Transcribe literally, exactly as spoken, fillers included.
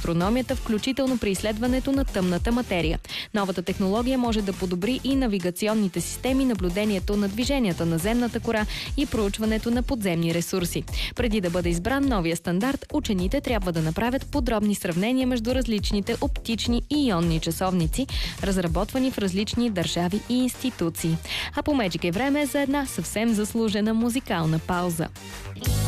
астрономията, включително при изследването на тъмната материя. Новата технология може да подобри и навигационните системи, наблюдението на движенията на земната кора и проучването на подземни ресурси. Преди да бъде избран новия стандарт, учените трябва да направят подробни сравнения между различните оптични и ионни часовници, разработвани в различни държави и институции. А по Magic е време за една съвсем заслужена музикална пауза.